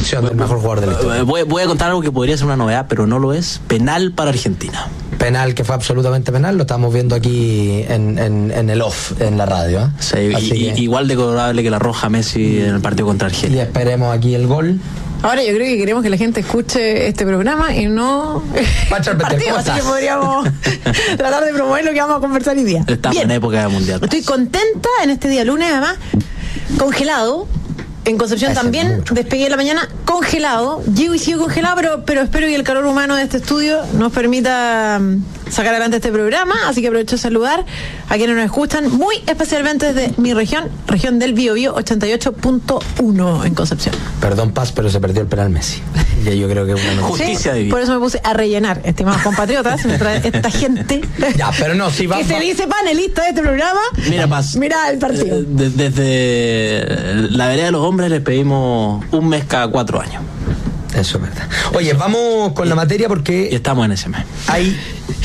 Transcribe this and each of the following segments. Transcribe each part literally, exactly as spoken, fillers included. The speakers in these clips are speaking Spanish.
elección del mejor jugador de la historia. Voy, voy a contar algo que podría ser una novedad, pero no lo es. Penal para Argentina. Penal que fue absolutamente penal, lo estamos viendo aquí en, en, en el off, en la radio. ¿eh? Sí, y, que... igual de cobrable que la roja Messi en el partido contra Argentina. Y esperemos aquí el gol. Ahora yo creo que queremos que la gente escuche este programa y no el partido, así que podríamos tratar de promover lo que vamos a conversar hoy día. Estamos Bien. en época mundial. Estoy contenta en este día lunes, además, congelado. En Concepción Ese también, despegué en la mañana congelado. Llego y sigo congelado, pero, pero espero que el calor humano de este estudio nos permita sacar adelante este programa. Así que aprovecho de saludar a quienes nos escuchan, muy especialmente desde mi región, región del Biobío ochenta y ocho punto uno en Concepción. Perdón, Paz, pero se perdió el penal Messi. Ya yo creo que es una justicia sí, divina. Por eso me puse a rellenar, estimados compatriotas, mientras esta gente ya, pero no, si va, que va. se dice panelista de este programa. Mira, Paz. Mira el partido. Eh, de, desde la vereda de los hombres les pedimos un mes cada cuatro años. Eso es verdad. Oye, vamos con y, la materia porque... Y estamos en ese mes. Hay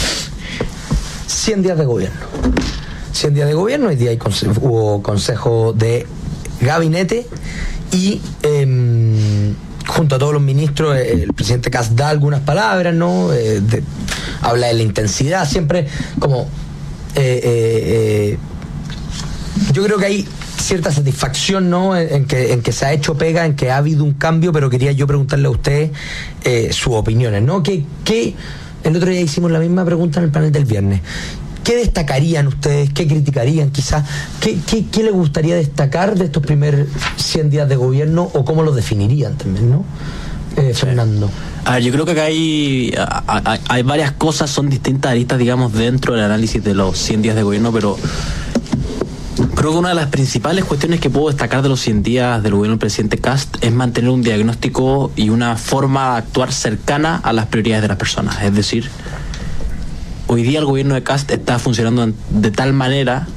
cien días de gobierno. cien días de gobierno, hoy día hay conse- hubo consejo de gabinete y eh, junto a todos los ministros eh, el presidente Kast da algunas palabras, ¿no? Eh, de, habla de la intensidad, siempre como... Eh, eh, eh, yo creo que hay cierta satisfacción, ¿no? En que, en que se ha hecho pega, en que ha habido un cambio, pero quería yo preguntarle a usted eh, sus opiniones, ¿no? ¿Qué, qué, el otro día hicimos la misma pregunta en el panel del viernes. ¿Qué destacarían ustedes? ¿Qué criticarían quizás? ¿Qué, qué, qué les gustaría destacar de estos primeros cien días de gobierno o cómo los definirían también, ¿no? Eh, Fernando. A ver, yo creo que acá hay, hay, hay varias cosas, son distintas aristas, digamos, dentro del análisis de los cien días de gobierno, pero creo que una de las principales cuestiones que puedo destacar de los cien días del gobierno del presidente Kast es mantener un diagnóstico y una forma de actuar cercana a las prioridades de las personas. Es decir, hoy día el gobierno de Kast está funcionando de tal manera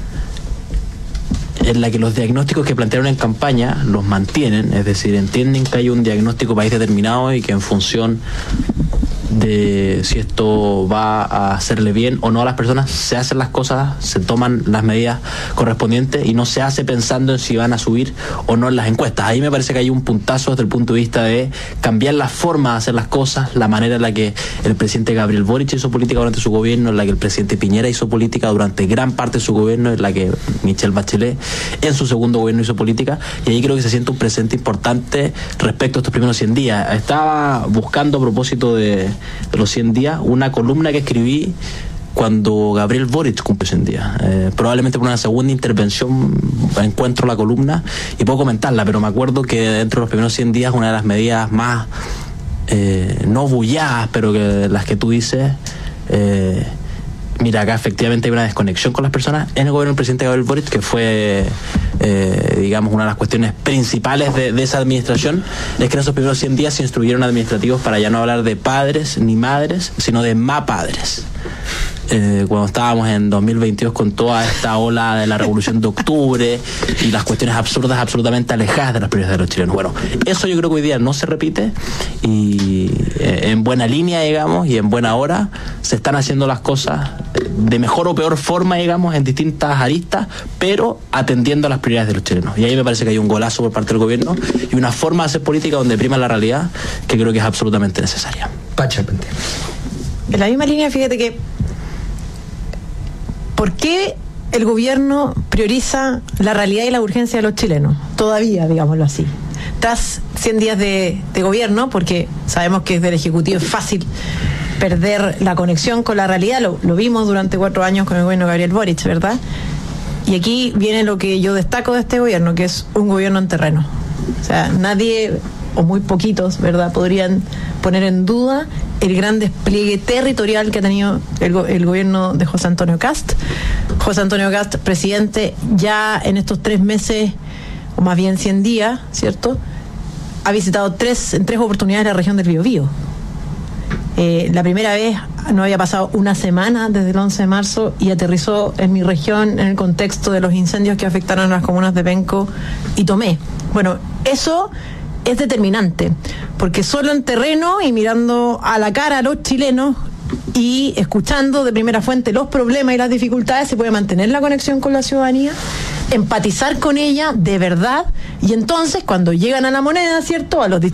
en la que los diagnósticos que plantearon en campaña los mantienen, es decir, entienden que hay un diagnóstico país determinado y que en función de si esto va a hacerle bien o no a las personas, se hacen las cosas, se toman las medidas correspondientes y no se hace pensando en si van a subir o no en las encuestas. Ahí me parece que hay un puntazo desde el punto de vista de cambiar la forma de hacer las cosas, la manera en la que el presidente Gabriel Boric hizo política durante su gobierno, en la que el presidente Piñera hizo política durante gran parte de su gobierno, en la que Michelle Bachelet en su segundo gobierno hizo política, y ahí creo que se siente un presente importante respecto a estos primeros cien días. Estaba buscando a propósito de de los cien días, una columna que escribí cuando Gabriel Boric cumple cien días. Eh, probablemente por una segunda intervención encuentro la columna y puedo comentarla, pero me acuerdo que dentro de los primeros cien días una de las medidas más eh, no bulladas, pero que las que tú dices, eh, mira, acá efectivamente hay una desconexión con las personas en el gobierno del presidente Gabriel Boric, que fue eh, digamos una de las cuestiones principales de, de esa administración, es que en esos primeros cien días se instruyeron administrativos para ya no hablar de padres ni madres, sino de mapadres. Eh, cuando estábamos en dos mil veintidós con toda esta ola de la revolución de octubre y las cuestiones absurdas absolutamente alejadas de las prioridades de los chilenos. Bueno, eso yo creo que hoy día no se repite y eh, en buena línea, digamos, y en buena hora se están haciendo las cosas de mejor o peor forma, digamos, en distintas aristas, pero atendiendo a las prioridades de los chilenos. Y ahí me parece que hay un golazo por parte del gobierno y una forma de hacer política donde prima la realidad que creo que es absolutamente necesaria. Pacha, en la misma línea, fíjate que ¿por qué el gobierno prioriza la realidad y la urgencia de los chilenos? Todavía, digámoslo así. Tras cien días de, de gobierno, porque sabemos que desde el Ejecutivo es fácil perder la conexión con la realidad, lo, lo vimos durante cuatro años con el gobierno de Gabriel Boric, ¿verdad? Y aquí viene lo que yo destaco de este gobierno, que es un gobierno en terreno. O sea, nadie, o muy poquitos, ¿verdad?, podrían poner en duda el gran despliegue territorial que ha tenido el, go- el gobierno de José Antonio Kast. José Antonio Kast, presidente, ya en estos tres meses, o más bien cien días, ¿cierto?, ha visitado tres, en tres oportunidades la región del Biobío. Eh, la primera vez no había pasado una semana desde el once de marzo y aterrizó en mi región en el contexto de los incendios que afectaron a las comunas de Penco y Tomé. Bueno, eso es determinante, porque solo en terreno y mirando a la cara a los chilenos y escuchando de primera fuente los problemas y las dificultades se puede mantener la conexión con la ciudadanía, empatizar con ella de verdad, y entonces cuando llegan a la moneda, ¿cierto?, a los